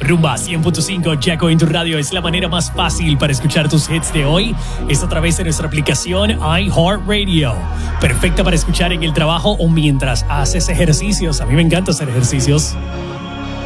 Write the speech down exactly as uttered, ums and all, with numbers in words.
Rumba cien punto cinco, Jaco en tu radio. Es la manera más fácil para escuchar tus hits de hoy. Es a través de nuestra aplicación iHeartRadio. Perfecta para escuchar en el trabajo o mientras haces ejercicios. A mí me encanta hacer ejercicios.